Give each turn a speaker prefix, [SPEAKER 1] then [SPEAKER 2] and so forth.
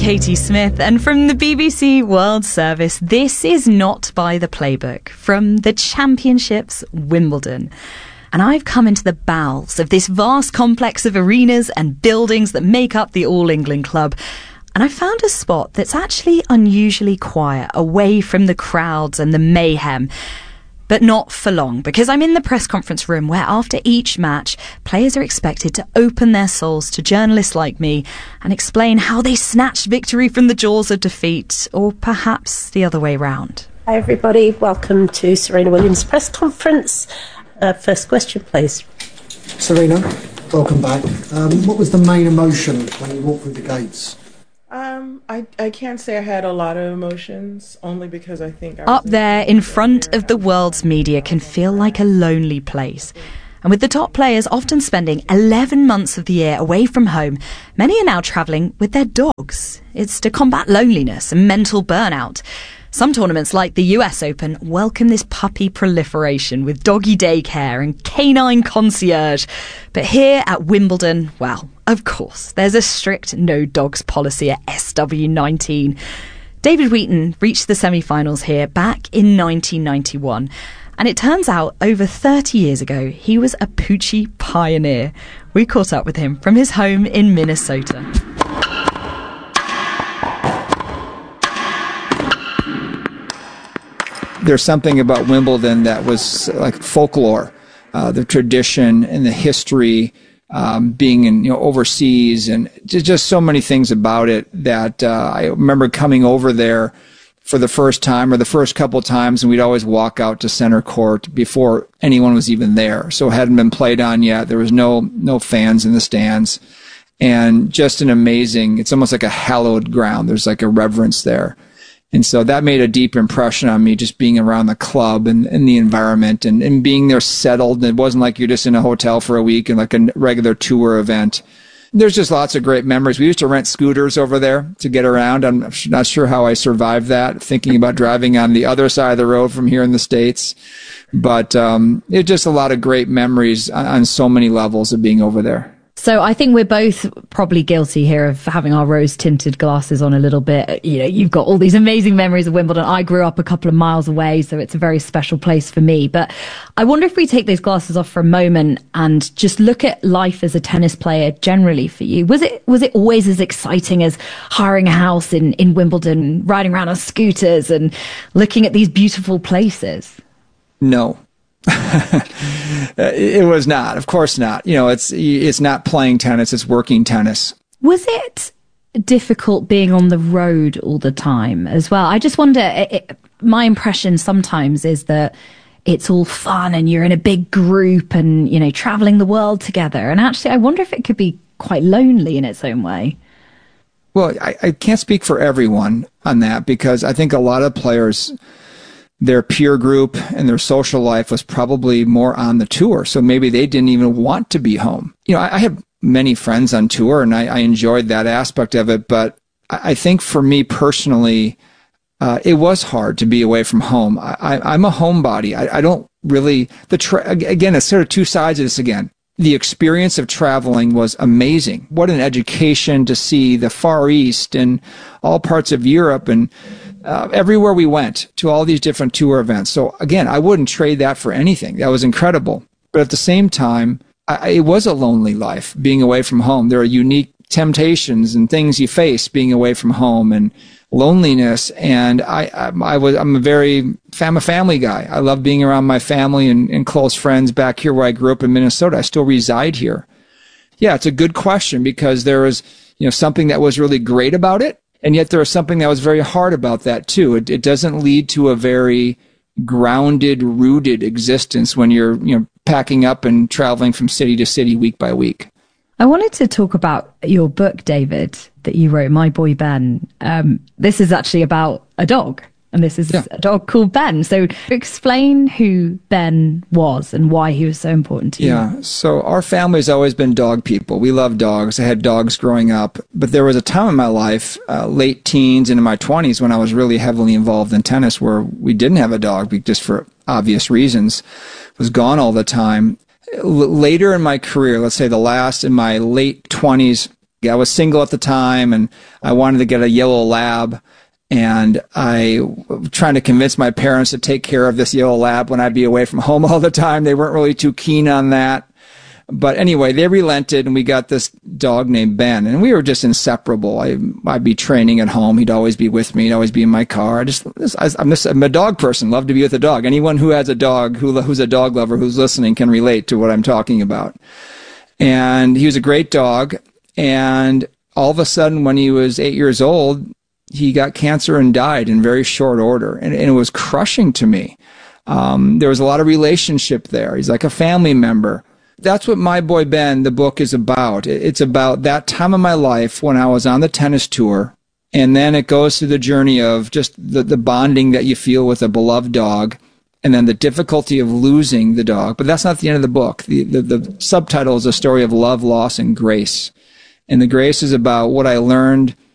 [SPEAKER 1] Katie Smith, and from the BBC World Service, this is Not by the Playbook, from the Championships, Wimbledon. And I've come into the bowels of this vast complex of arenas and buildings that make up the All England Club. And I found a spot that's actually unusually quiet, away from the crowds and the mayhem. But not for long, because I'm in the press conference room where after each match, players are expected to open their souls to journalists like me and explain how they snatched victory from the jaws of defeat, or perhaps the other way round.
[SPEAKER 2] Hi everybody, welcome to Serena Williams' press conference. First question, please.
[SPEAKER 3] Serena, welcome back. What was the main emotion when you walked through the gates?
[SPEAKER 4] I can't say I had a lot of emotions, only because I think
[SPEAKER 1] up there in front of the world's media can feel like a lonely place. And with the top players often spending 11 months of the year away from home, many are now travelling with their dogs. It's to combat loneliness and mental burnout. Some tournaments, like the US Open, welcome this puppy proliferation with doggy daycare and canine concierge. But here at Wimbledon, well, of course, there's a strict no dogs policy at SW19. David Wheaton reached the semi-finals here back in 1991. And it turns out, over 30 years ago, he was a Poochie pioneer. We caught up with him from his home in Minnesota.
[SPEAKER 5] There's something about Wimbledon that was like folklore, the tradition and the history, being in overseas, and just so many things about it that I remember coming over there for the first time or the first couple of times, and we'd always walk out to center court before anyone was even there. So it hadn't been played on yet. There was no fans in the stands, and just an amazing. It's almost like a hallowed ground. There's like a reverence there. And so that made a deep impression on me, just being around the club and the environment and being there settled. It wasn't like you're just in a hotel for a week and like a regular tour event. There's just lots of great memories. We used to rent scooters over there to get around. I'm not sure how I survived that, thinking about driving on the other side of the road from here in the States. But it's just a lot of great memories on so many levels of being over there.
[SPEAKER 1] So I think we're both probably guilty here of having our rose-tinted glasses on a little bit. You've got all these amazing memories of Wimbledon. I grew up a couple of miles away, so it's a very special place for me. But I wonder if we take those glasses off for a moment and just look at life as a tennis player generally for you. Was it always as exciting as hiring a house in Wimbledon, riding around on scooters and looking at these beautiful places?
[SPEAKER 5] No. It was not. Of course not. It's not playing tennis, it's working tennis.
[SPEAKER 1] Was it difficult being on the road all the time as well? I just wonder, my impression sometimes is that it's all fun and you're in a big group and, traveling the world together. And actually, I wonder if it could be quite lonely in its own way.
[SPEAKER 5] Well, I can't speak for everyone on that, because I think a lot of players, their peer group and their social life was probably more on the tour. So maybe they didn't even want to be home. I had many friends on tour and I enjoyed that aspect of it. But I think for me personally, it was hard to be away from home. I'm a homebody. I don't really, again, it's sort of two sides of this again. The experience of traveling was amazing. What an education to see the Far East and all parts of Europe and everywhere we went, to all these different tour events. So again, I wouldn't trade that for anything. That was incredible. But at the same time, it was a lonely life being away from home. There are unique temptations and things you face being away from home and loneliness. And I'm a family guy. I love being around my family and close friends back here where I grew up in Minnesota. I still reside here. Yeah, it's a good question, because there was, something that was really great about it. And yet there was something that was very hard about that too. It doesn't lead to a very grounded, rooted existence when you're, packing up and traveling from city to city week by week.
[SPEAKER 1] I wanted to talk about your book, David, that you wrote, My Boy Ben. This is actually about a dog, and this is a dog called Ben. So explain who Ben was and why he was so important to you.
[SPEAKER 5] Yeah, so our family's always been dog people. We love dogs. I had dogs growing up. But there was a time in my life, late teens into my 20s, when I was really heavily involved in tennis, where we didn't have a dog, just for obvious reasons. Was gone all the time. Later in my career, let's say in my late 20s, I was single at the time, and I wanted to get a yellow lab. And I was trying to convince my parents to take care of this yellow lab when I'd be away from home all the time. They weren't really too keen on that. But anyway, they relented, and we got this dog named Ben, and we were just inseparable. I'd be training at home. He'd always be with me. He'd always be in my car. I'm a dog person. Love to be with a dog. Anyone who has a dog, who's a dog lover, who's listening, can relate to what I'm talking about. And he was a great dog. And all of a sudden, when he was 8 years old, he got cancer and died in very short order. And it was crushing to me. There was a lot of relationship there. He's like a family member. That's what My Boy Ben, the book, is about. It's about that time of my life when I was on the tennis tour, and then it goes through the journey of just the bonding that you feel with a beloved dog, and then the difficulty of losing the dog. But that's not the end of the book. The subtitle is a story of love, loss, and grace. And the grace is about what I learned